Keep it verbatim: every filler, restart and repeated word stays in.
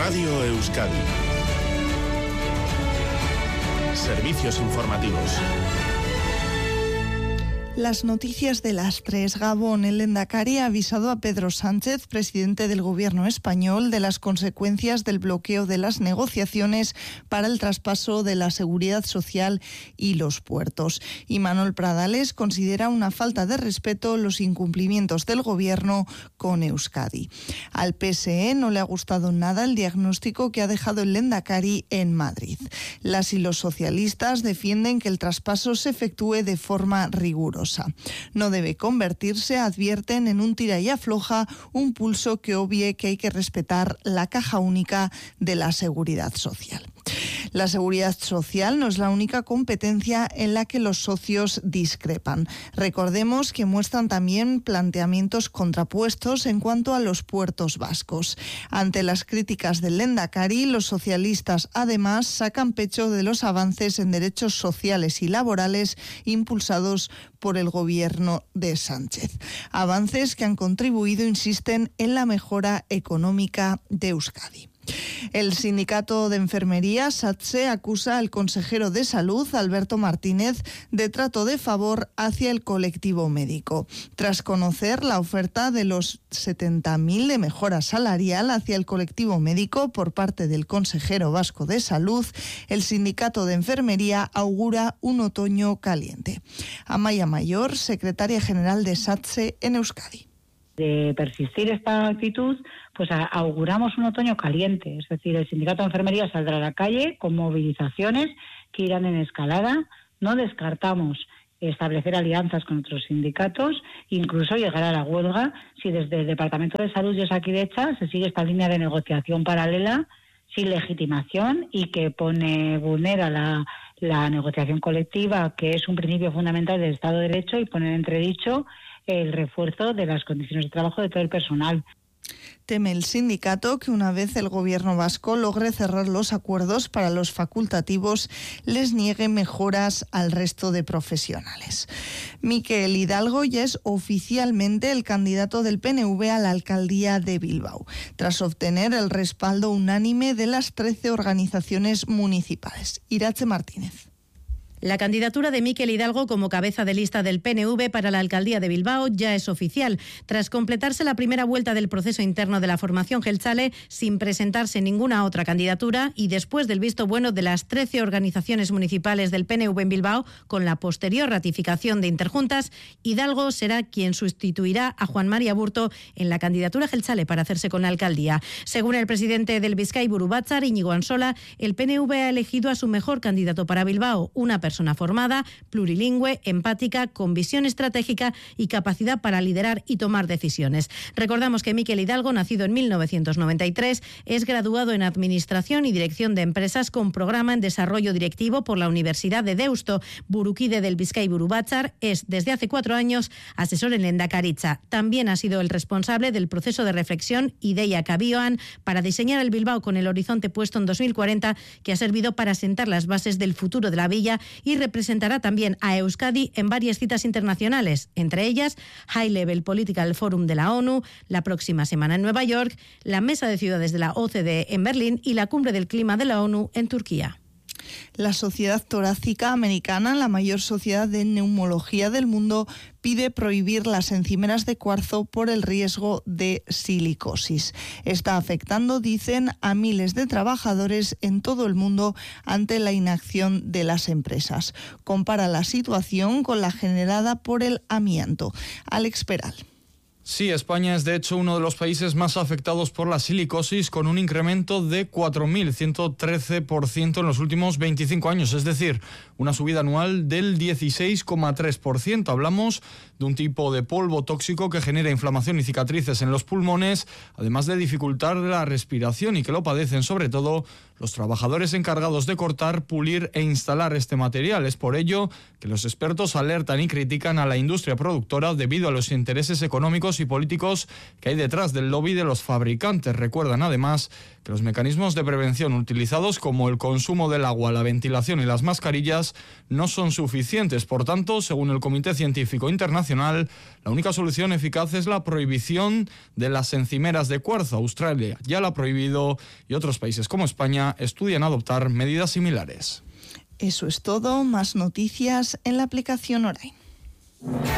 Radio Euskadi. Servicios informativos. Las noticias de las tres. Gabón, el Lehendakari ha avisado a Pedro Sánchez, presidente del Gobierno español, de las consecuencias del bloqueo de las negociaciones para el traspaso de la seguridad social y los puertos. Y Manuel Pradales considera una falta de respeto los incumplimientos del Gobierno con Euskadi. Al P S E no le ha gustado nada el diagnóstico que ha dejado el Lehendakari en Madrid. Las y los socialistas defienden que el traspaso se efectúe de forma rigurosa. No debe convertirse, advierten, en un tira y afloja, un pulso que obvie que hay que respetar la caja única de la seguridad social. La seguridad social no es la única competencia en la que los socios discrepan. Recordemos que muestran también planteamientos contrapuestos en cuanto a los puertos vascos. Ante las críticas del Lehendakari, los socialistas además sacan pecho de los avances en derechos sociales y laborales impulsados por el gobierno de Sánchez. Avances que han contribuido, insisten, en la mejora económica de Euskadi. El sindicato de enfermería SATSE acusa al consejero de Salud, Alberto Martínez, de trato de favor hacia el colectivo médico. Tras conocer la oferta de los setenta mil de mejora salarial hacia el colectivo médico por parte del consejero vasco de Salud, el sindicato de enfermería augura un otoño caliente. Amaia Mayor, secretaria general de SATSE en Euskadi. De persistir esta actitud, pues auguramos un otoño caliente. Es decir, el sindicato de enfermería saldrá a la calle con movilizaciones que irán en escalada. No descartamos establecer alianzas con otros sindicatos, incluso llegar a la huelga si desde el Departamento de Salud y Osakidetza se sigue esta línea de negociación paralela sin legitimación y que pone vulnera la, la negociación colectiva, que es un principio fundamental del Estado de Derecho, y pone en entredicho el refuerzo de las condiciones de trabajo de todo el personal. Teme el sindicato que una vez el gobierno vasco logre cerrar los acuerdos para los facultativos, les niegue mejoras al resto de profesionales. Miquel Hidalgo ya es oficialmente el candidato del P N V a la alcaldía de Bilbao, tras obtener el respaldo unánime de las trece organizaciones municipales. Iratxe Martínez. La candidatura de Miquel Hidalgo como cabeza de lista del P N V para la alcaldía de Bilbao ya es oficial. Tras completarse la primera vuelta del proceso interno de la formación Jeltzale, sin presentarse ninguna otra candidatura y después del visto bueno de las trece organizaciones municipales del P N V en Bilbao, con la posterior ratificación de interjuntas, Hidalgo será quien sustituirá a Juan Mari Aburto en la candidatura Jeltzale para hacerse con la alcaldía. Según el presidente del Bizkai Buru Batzar, Íñigo Ansola, el P N V ha elegido a su mejor candidato para Bilbao, una persona persona formada, plurilingüe, empática, con visión estratégica y capacidad para liderar y tomar decisiones. Recordamos que Miquel Hidalgo, nacido en mil novecientos noventa y tres, es graduado en Administración y Dirección de Empresas con programa en Desarrollo Directivo por la Universidad de Deusto. Burukide del Bizkai Buru Batzar es, desde hace cuatro años, asesor en Lehendakaritza. También ha sido el responsable del proceso de reflexión Ideia Kabioan para diseñar el Bilbao con el horizonte puesto en dos mil cuarenta, que ha servido para sentar las bases del futuro de la villa, y representará también a Euskadi en varias citas internacionales, entre ellas High Level Political Forum de la ONU, la próxima semana en Nueva York, la Mesa de Ciudades de la O C D E en Berlín y la Cumbre del Clima de la ONU en Turquía. La Sociedad Torácica Americana, la mayor sociedad de neumología del mundo, pide prohibir las encimeras de cuarzo por el riesgo de silicosis. Está afectando, dicen, a miles de trabajadores en todo el mundo ante la inacción de las empresas. Compara la situación con la generada por el amianto. Alex Peral. Sí, España es de hecho uno de los países más afectados por la silicosis, con un incremento de cuatro mil ciento trece por ciento en los últimos veinticinco años, es decir, una subida anual del dieciséis coma tres por ciento. Hablamos de un tipo de polvo tóxico que genera inflamación y cicatrices en los pulmones, además de dificultar la respiración, y que lo padecen sobre todo los trabajadores encargados de cortar, pulir e instalar este material. Es por ello que los expertos alertan y critican a la industria productora debido a los intereses económicos económicos y políticos que hay detrás del lobby de los fabricantes. Recuerdan además que los mecanismos de prevención utilizados, como el consumo del agua, la ventilación y las mascarillas, no son suficientes. Por tanto, según el Comité Científico Internacional, la única solución eficaz es la prohibición de las encimeras de cuarzo. Australia ya la ha prohibido y otros países como España estudian adoptar medidas similares. Eso es todo. Más noticias en la aplicación Orain.